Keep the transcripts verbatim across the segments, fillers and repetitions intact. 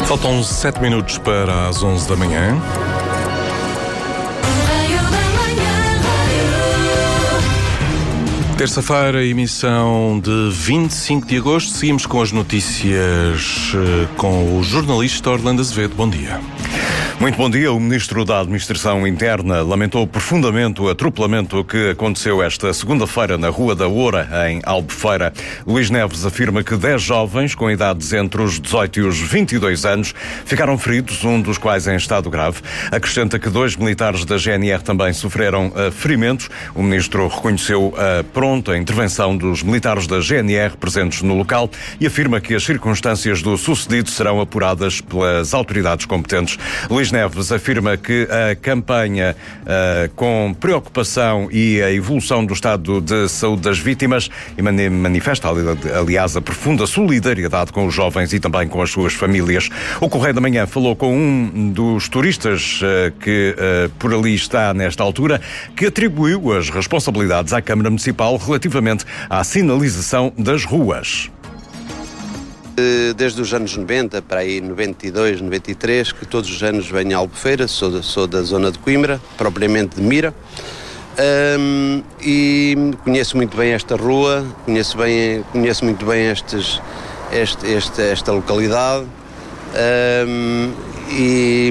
Faltam sete minutos para as onze da manhã. Terça-feira, emissão de vinte e cinco de agosto. Seguimos com as notícias com o jornalista Orlando Azevedo. Bom dia. Muito bom dia. O Ministro da Administração Interna lamentou profundamente o atropelamento que aconteceu esta segunda-feira na Rua da Oura, em Albufeira. Luís Neves afirma que dez jovens com idades entre os dezoito e os vinte e dois anos ficaram feridos, um dos quais em estado grave. Acrescenta que dois militares da G N R também sofreram uh, ferimentos. O Ministro reconheceu a pronta intervenção dos militares da G N R presentes no local e afirma que as circunstâncias do sucedido serão apuradas pelas autoridades competentes. Luís Neves afirma que a campanha uh, com preocupação e a evolução do estado de saúde das vítimas e manifesta, aliás, a profunda solidariedade com os jovens e também com as suas famílias. O Correio da Manhã falou com um dos turistas uh, que uh, por ali está nesta altura, que atribuiu as responsabilidades à Câmara Municipal relativamente à sinalização das ruas. Desde os anos noventa, para aí noventa e dois, noventa e três, que todos os anos venho a Albufeira, sou da, sou da zona de Coimbra, propriamente de Mira, um, e conheço muito bem esta rua, conheço, bem, conheço muito bem estes, este, este, esta localidade, um, e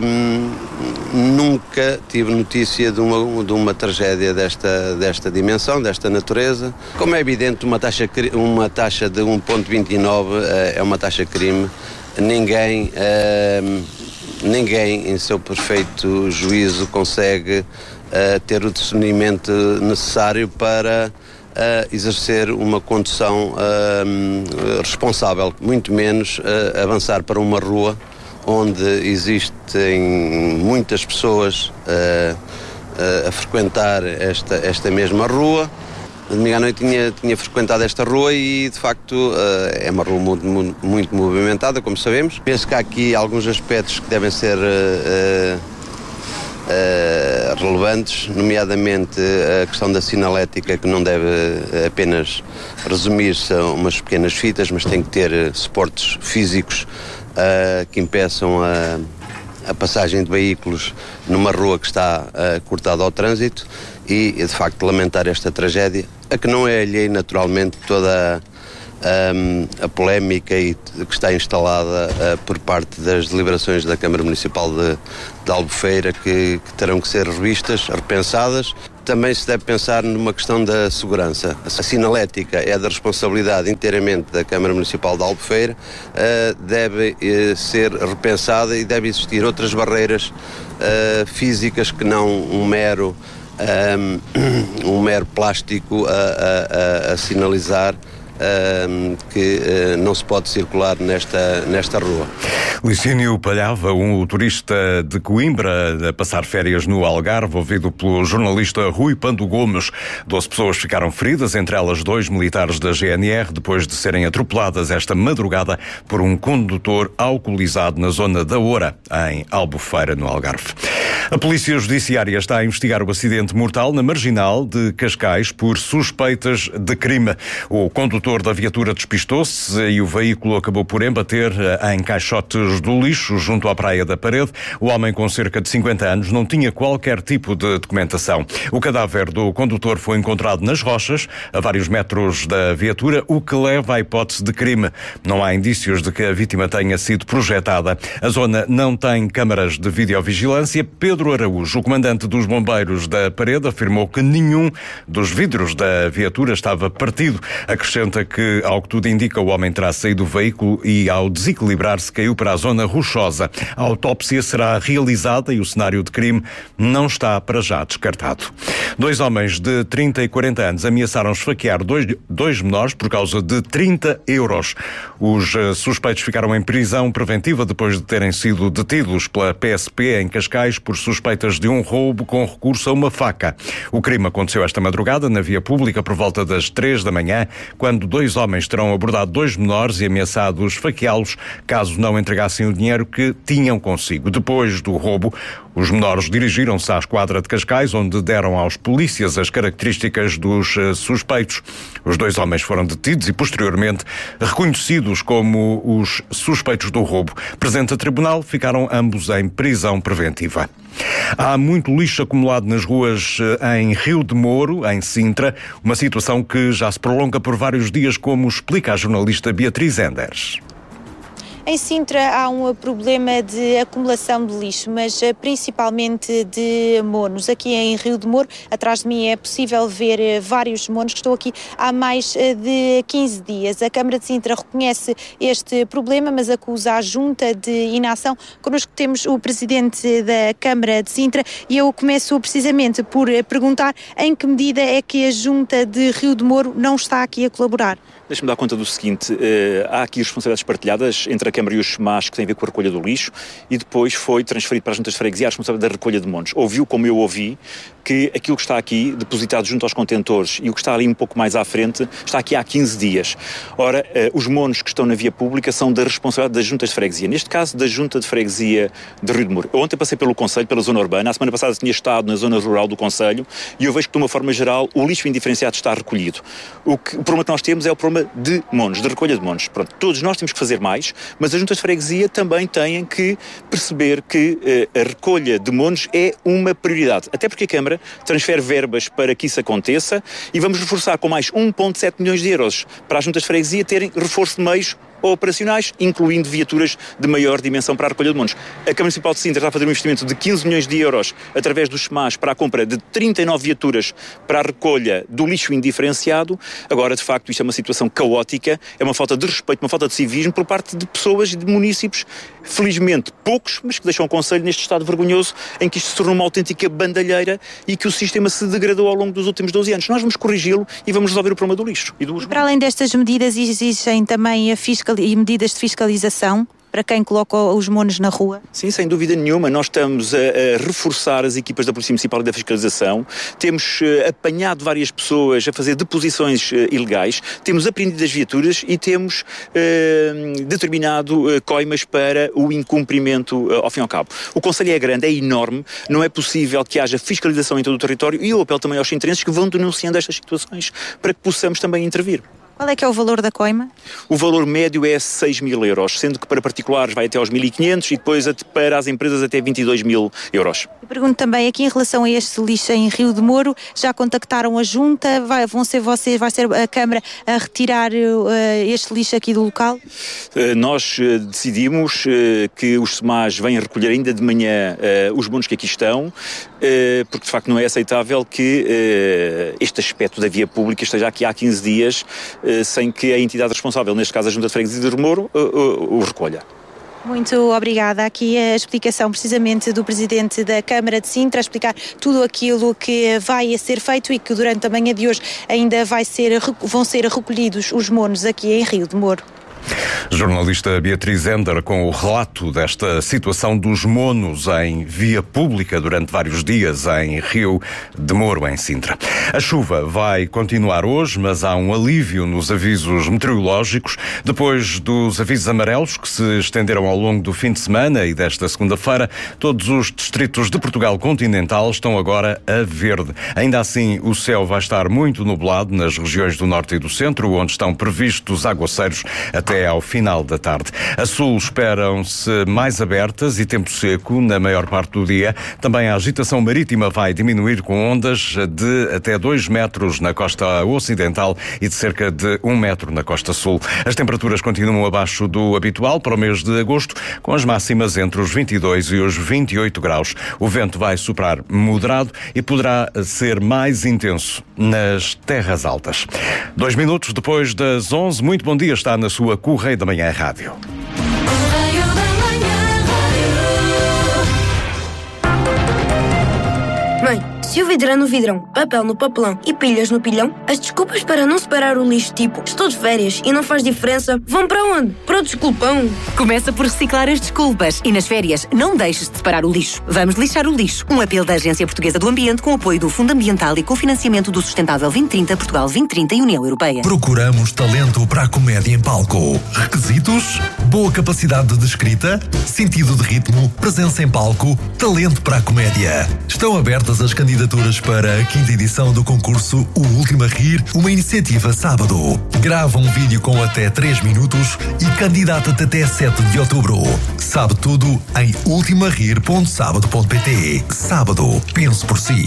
nunca tive notícia de uma, de uma tragédia desta, desta dimensão, desta natureza. Como é evidente, uma taxa, uma taxa de um vírgula vinte e nove uh, é uma taxa crime. Ninguém, uh, ninguém em seu perfeito juízo consegue uh, ter o discernimento necessário para uh, exercer uma condução uh, responsável, muito menos uh, avançar para uma rua onde existem muitas pessoas uh, uh, a frequentar esta, esta mesma rua. De domingo à noite tinha, tinha frequentado esta rua e, de facto, uh, é uma rua muito, muito movimentada, como sabemos. Penso que há aqui alguns aspectos que devem ser uh, uh, relevantes, nomeadamente a questão da sinalética, que não deve apenas resumir-se a umas pequenas fitas, mas tem que ter suportes físicos Uh, que impeçam a, a passagem de veículos numa rua que está uh, cortada ao trânsito e, de facto, lamentar esta tragédia, a que não é alheia, naturalmente, toda a, um, a polémica e, que está instalada uh, por parte das deliberações da Câmara Municipal de, de Albufeira, que, que terão que ser revistas, repensadas. Também se deve pensar numa questão da segurança. A sinalética é da responsabilidade inteiramente da Câmara Municipal de Albufeira, uh, deve uh, ser repensada e deve existir outras barreiras uh, físicas que não um mero, um, um mero plástico a, a, a sinalizar Uh, que uh, não se pode circular nesta, nesta rua. Licínio Palhava, um turista de Coimbra, a passar férias no Algarve, ouvido pelo jornalista Rui Pando Gomes. Doze pessoas ficaram feridas, entre elas dois militares da G N R, depois de serem atropeladas esta madrugada por um condutor alcoolizado na zona da Oura, em Albufeira, no Algarve. A Polícia Judiciária está a investigar o acidente mortal na Marginal de Cascais por suspeitas de crime. O condutor da viatura despistou-se e o veículo acabou por embater em caixotes do lixo junto à Praia da Parede. O homem, com cerca de cinquenta anos, não tinha qualquer tipo de documentação. O cadáver do condutor foi encontrado nas rochas, a vários metros da viatura, o que leva à hipótese de crime. Não há indícios de que a vítima tenha sido projetada. A zona não tem câmaras de videovigilância. Pedro Araújo, o comandante dos bombeiros da Parede, afirmou que nenhum dos vidros da viatura estava partido. Acrescenta que, ao que tudo indica, o homem terá saído do veículo e, ao desequilibrar-se, caiu para a zona rochosa. A autópsia será realizada e o cenário de crime não está para já descartado. Dois homens de trinta e quarenta anos ameaçaram esfaquear dois, dois menores por causa de trinta euros. Os uh, suspeitos ficaram em prisão preventiva depois de terem sido detidos pela P S P em Cascais por suspeitas de um roubo com recurso a uma faca. O crime aconteceu esta madrugada na via pública por volta das três da manhã, quando dois homens terão abordado dois menores e ameaçado esfaqueá-los caso não entregassem o dinheiro que tinham consigo. Depois do roubo, Os menores dirigiram-se à esquadra de Cascais, onde deram aos polícias as características dos suspeitos. Os dois homens foram detidos e, posteriormente, reconhecidos como os suspeitos do roubo. Presente a tribunal, ficaram ambos em prisão preventiva. Há muito lixo acumulado nas ruas em Rio de Moro, em Sintra, uma situação que já se prolonga por vários dias, como explica a jornalista Beatriz Enders. Em Sintra há um problema de acumulação de lixo, mas principalmente de monos. Aqui em Rio de Moro, atrás de mim é possível ver vários monos que estão aqui há mais de quinze dias. A Câmara de Sintra reconhece este problema, mas acusa a Junta de Inação. Connosco temos o Presidente da Câmara de Sintra e eu começo precisamente por perguntar em que medida é que a Junta de Rio de Moro não está aqui a colaborar. Deixa-me dar conta do seguinte, uh, há aqui responsabilidades partilhadas entre a Câmara e os SEMAS que têm a ver com a recolha do lixo e depois foi transferido para as juntas de freguesia a responsabilidade da recolha de monos. Ouviu, como eu ouvi, que aquilo que está aqui depositado junto aos contentores e o que está ali um pouco mais à frente está aqui há quinze dias. Ora, uh, os monos que estão na via pública são da responsabilidade das juntas de freguesia, neste caso da Junta de Freguesia de Rio de Moro. Eu ontem passei pelo Conselho, pela zona urbana, a semana passada tinha estado na zona rural do Conselho e eu vejo que, de uma forma geral, o lixo indiferenciado está recolhido. O, que, o problema que nós temos é o problema de monos, de recolha de monos. Pronto, todos nós temos que fazer mais, mas as juntas de freguesia também têm que perceber que uh, a recolha de monos é uma prioridade. Até porque a Câmara transfere verbas para que isso aconteça e vamos reforçar com mais um vírgula sete milhões de euros para as juntas de freguesia terem reforço de meios operacionais, incluindo viaturas de maior dimensão para a recolha de monos. A Câmara Municipal de Sintra está a fazer um investimento de quinze milhões de euros através dos SEMAS para a compra de trinta e nove viaturas para a recolha do lixo indiferenciado. Agora, de facto, isto é uma situação caótica, é uma falta de respeito, uma falta de civismo por parte de pessoas e de munícipes, felizmente poucos, mas que deixam o Conselho neste estado vergonhoso em que isto se tornou uma autêntica bandalheira e que o sistema se degradou ao longo dos últimos doze anos. Nós vamos corrigi-lo e vamos resolver o problema do lixo e do uso. Para além destas medidas, existem também a fiscal e medidas de fiscalização para quem coloca os monos na rua? Sim, sem dúvida nenhuma. Nós estamos a, a reforçar as equipas da Polícia Municipal e da Fiscalização. Temos uh, apanhado várias pessoas a fazer deposições uh, ilegais. Temos apreendido as viaturas e temos uh, determinado uh, coimas para o incumprimento uh, ao fim e ao cabo. O Conselho é grande, é enorme. Não é possível que haja fiscalização em todo o território e eu apelo também aos sintrenses que vão denunciando estas situações para que possamos também intervir. Qual é que é o valor da coima? O valor médio é seis mil euros, sendo que para particulares vai até aos mil e quinhentos e depois para as empresas até vinte e dois mil euros. Eu pergunto também aqui em relação a este lixo em Rio de Moro, já contactaram a Junta? Vai, vão ser vocês, vai ser a Câmara a retirar uh, este lixo aqui do local? Uh, nós uh, decidimos uh, que os SEMAS venham recolher ainda de manhã uh, os monos que aqui estão, uh, porque de facto não é aceitável que uh, este aspecto da via pública esteja aqui há quinze dias sem que a entidade responsável, neste caso a Junta de Freguesia de Rio de Moro, o recolha. Muito obrigada. Aqui a explicação precisamente do Presidente da Câmara de Sintra, a explicar tudo aquilo que vai ser feito e que durante a manhã de hoje ainda vai ser, vão ser recolhidos os monos aqui em Rio de Moro. Jornalista Beatriz Ender com o relato desta situação dos monos em via pública durante vários dias em Rio de Moro, em Sintra. A chuva vai continuar hoje, mas há um alívio nos avisos meteorológicos. Depois dos avisos amarelos que se estenderam ao longo do fim de semana e desta segunda-feira, todos os distritos de Portugal continental estão agora a verde. Ainda assim, o céu vai estar muito nublado nas regiões do norte e do centro, onde estão previstos aguaceiros até ao final da tarde. A sul esperam-se mais abertas e tempo seco na maior parte do dia. Também a agitação marítima vai diminuir com ondas de até dois metros na costa ocidental e de cerca de um metro na costa sul. As temperaturas continuam abaixo do habitual para o mês de agosto, com as máximas entre os vinte e dois e os vinte e oito graus. O vento vai soprar moderado e poderá ser mais intenso nas terras altas. Dois minutos depois das onze, muito bom dia, está na sua Correio da Manhã Rádio. Mãe, Se o vidro é no vidrão, papel no papelão e pilhas no pilhão, as desculpas para não separar o lixo, tipo estou de férias e não faz diferença, vão para onde? Para o desculpão. Começa por reciclar as desculpas e nas férias não deixes de separar o lixo. Vamos lixar o lixo. Um apelo da Agência Portuguesa do Ambiente com apoio do Fundo Ambiental e cofinanciamento do Sustentável vinte trinta, Portugal vinte trinta e União Europeia. Procuramos talento para a comédia em palco. Requisitos? Boa capacidade de escrita, sentido de ritmo, presença em palco, talento para a comédia. Estão abertas as candidaturas para a quinta edição do concurso O Último a Rir, uma iniciativa sábado. Grava um vídeo com até três minutos e candidata-te até sete de outubro. Sabe tudo em ultima rir ponto sábado ponto pt. Sábado, pense por si.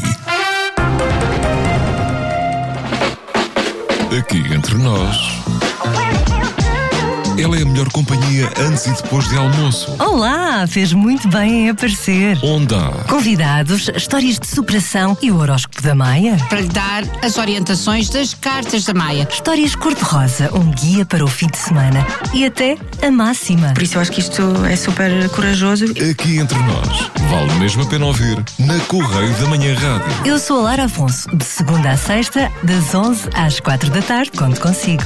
Aqui entre nós, ela é a melhor companhia antes e depois de almoço. Olá, fez muito bem em aparecer. Onde há Convidados, histórias de superação e o horóscopo da Maia. Para lhe dar as orientações das cartas da Maia. Histórias cor-de-rosa, um guia para o fim de semana. E até a máxima. Por isso eu acho que isto é super corajoso. Aqui entre nós, vale mesmo a pena ouvir na Correio da Manhã Rádio. Eu sou a Lara Afonso, de segunda à sexta, das onze às quatro da tarde, quando consigo.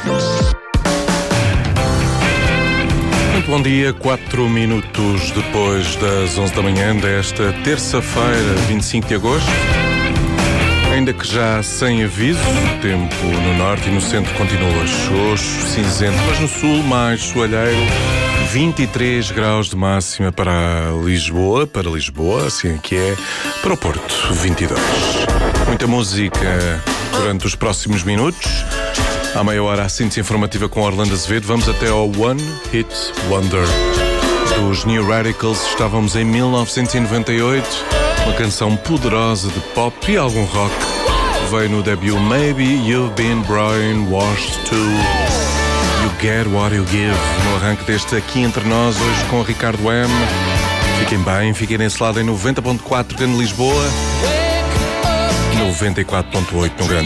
Muito bom dia, quatro minutos depois das onze da manhã desta terça-feira, vinte e cinco de agosto. Ainda que já sem aviso, o tempo no norte e no centro continua xoxo, cinzento, mas no sul mais soalheiro. vinte e três graus de máxima para Lisboa, para Lisboa, assim que é, para o Porto, vinte e dois. Muita música durante os próximos minutos. À meia hora, a síntese informativa com Orlando Azevedo. Vamos até ao One Hit Wonder dos New Radicals. Estávamos em mil novecentos e noventa e oito. Uma canção poderosa de pop e algum rock. Veio no debut Maybe You've Been Brainwashed Too. You Get What You Give. No arranque deste Aqui Entre Nós, hoje com Ricardo M. Fiquem bem, fiquem nesse lado em noventa ponto quatro, Grande Lisboa. noventa e quatro ponto oito no Grande